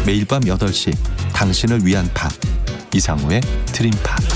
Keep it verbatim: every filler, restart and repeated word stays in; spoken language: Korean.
매일 밤 여덟 시 당신을 위한 팝 이상우의 드림팝.